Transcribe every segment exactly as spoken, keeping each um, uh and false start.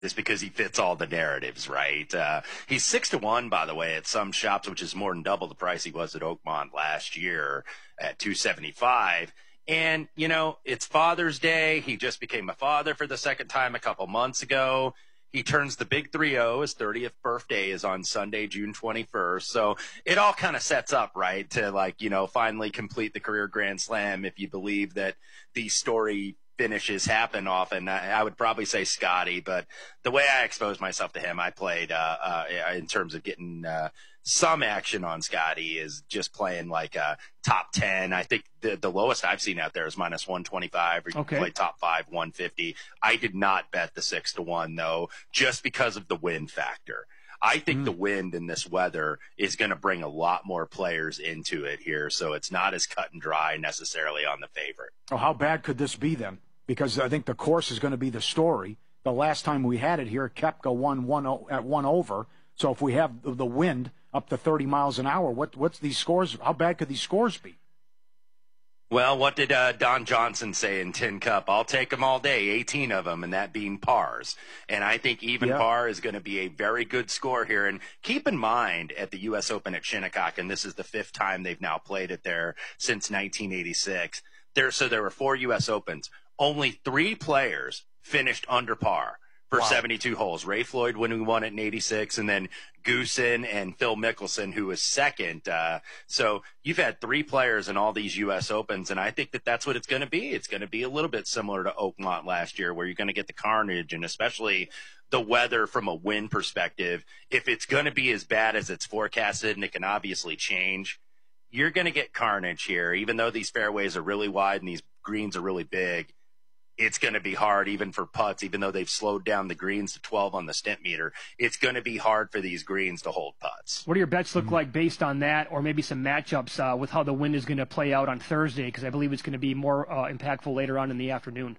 is because he fits all the narratives, right? Uh, he's six to one, by the way, at some shops, which is more than double the price he was at Oakmont last year at two seventy-five. And, you know, it's Father's Day. He just became a father for the second time a couple months ago. He turns the big three oh. His thirtieth birthday is on Sunday, June twenty-first. So it all kind of sets up, right, to, like, you know, finally complete the career Grand Slam if you believe that the story finishes happen often. I, I would probably say Scotty, but the way I exposed myself to him, I played uh, uh, in terms of getting uh, some action on Scotty is just playing like a top ten. I think the, the lowest I've seen out there is minus one twenty-five, or you okay. can play top five, one fifty. I did not bet the six to one though, just because of the wind factor. I think mm. the wind in this weather is going to bring a lot more players into it here, so it's not as cut and dry necessarily on the favorite. Oh, how bad could this be then? Because I think the course is going to be the story. The last time we had it here, Koepka won one at one over. So if we have the wind up to thirty miles an hour, what what's these scores? How bad could these scores be? Well, what did uh, Don Johnson say in Tin Cup? I'll take them all day, eighteen of them, and that being pars. And I think even yeah. par is going to be a very good score here. And keep in mind, at the U S Open at Shinnecock, and this is the fifth time they've now played it there since nineteen eighty-six. There, so there were four U S Opens. Only three players finished under par for wow. seventy-two holes. Ray Floyd, when we won it in eighty-six, and then Goosen and Phil Mickelson, who was second. Uh, so you've had three players in all these U S Opens, and I think that that's what it's going to be. It's going to be a little bit similar to Oakmont last year, where you're going to get the carnage, and especially the weather from a wind perspective. If it's going to be as bad as it's forecasted, and it can obviously change, you're going to get carnage here. Even though these fairways are really wide and these greens are really big, it's going to be hard even for putts, even though they've slowed down the greens to twelve on the Stimpmeter. It's going to be hard for these greens to hold putts. What do your bets look like based on that, or maybe some matchups uh, with how the wind is going to play out on Thursday? Because I believe it's going to be more uh, impactful later on in the afternoon.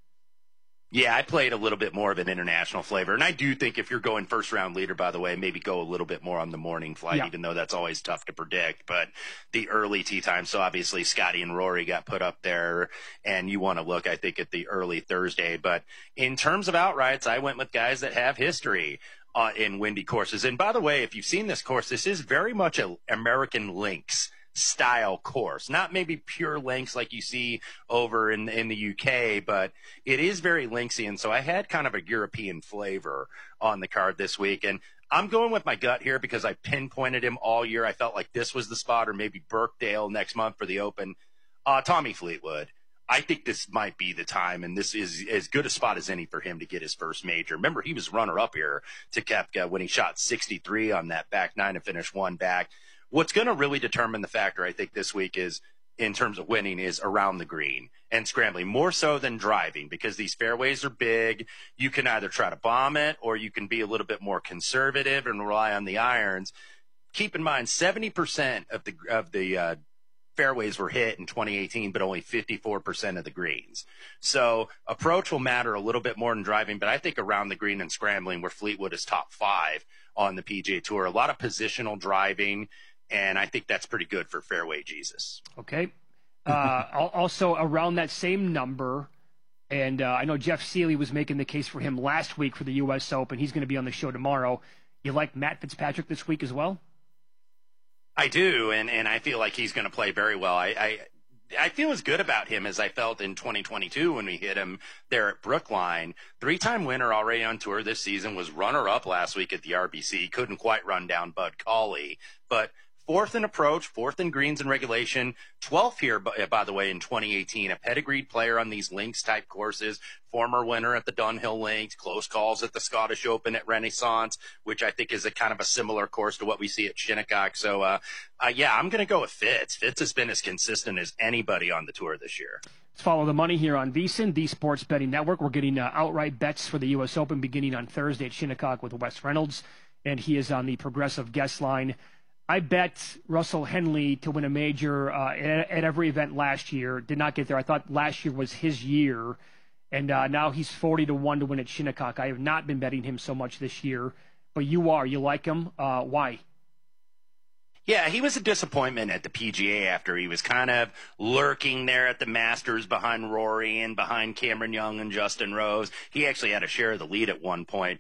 Yeah, I played a little bit more of an international flavor. And I do think if you're going first round leader, by the way, maybe go a little bit more on the morning flight, yeah. even though that's always tough to predict. But the early tee time, so obviously Scotty and Rory got put up there, and you want to look, I think, at the early Thursday. But in terms of outrights, I went with guys that have history uh, in windy courses. And by the way, if you've seen this course, this is very much an American links style course, not maybe pure links like you see over in in the U K, but it is very linksy. And so I had kind of a European flavor on the card this week, and I'm going with my gut here because I pinpointed him all year. I felt like this was the spot, or maybe Birkdale next month for the Open. Uh, Tommy Fleetwood. I think this might be the time, and this is as good a spot as any for him to get his first major. Remember, he was runner-up here to Koepka when he shot sixty-three on that back nine and finished one back. What's going to really determine the factor, I think, this week is, in terms of winning, is around the green and scrambling, more so than driving, because these fairways are big. You can either try to bomb it, or you can be a little bit more conservative and rely on the irons. Keep in mind, seventy percent of the of the uh, fairways were hit in twenty eighteen, but only fifty-four percent of the greens. So approach will matter a little bit more than driving, but I think around the green and scrambling, where Fleetwood is top five on the P G A Tour, a lot of positional driving. And I think that's pretty good for Fairway Jesus. Okay. Uh, also, around that same number, and uh, I know Jeff Seeley was making the case for him last week for the U S Open. He's going to be on the show tomorrow. You like Matt Fitzpatrick this week as well? I do, and, and I feel like he's going to play very well. I, I I feel as good about him as I felt in twenty twenty-two when we hit him there at Brookline. Three-time winner already on tour this season, was runner-up last week at the R B C. Couldn't quite run down Bud Cauley, but fourth in approach, fourth in greens and regulation, twelfth here, by, by the way, in twenty eighteen. A pedigreed player on these links-type courses, former winner at the Dunhill Links, close calls at the Scottish Open at Renaissance, which I think is a kind of a similar course to what we see at Shinnecock. So, uh, uh yeah, I'm going to go with Fitz. Fitz has been as consistent as anybody on the tour this year. Let's follow the money here on VSiN, the Sports Betting Network. We're getting uh, outright bets for the U S Open beginning on Thursday at Shinnecock with Wes Reynolds, and he is on the Progressive guest line. I bet Russell Henley to win a major uh, at, at every event last year. Did not get there. I thought last year was his year, and uh, now he's forty to one to win at Shinnecock. I have not been betting him so much this year, but you are. You like him. Uh, why? Yeah, he was a disappointment at the P G A after he was kind of lurking there at the Masters behind Rory and behind Cameron Young and Justin Rose. He actually had a share of the lead at one point.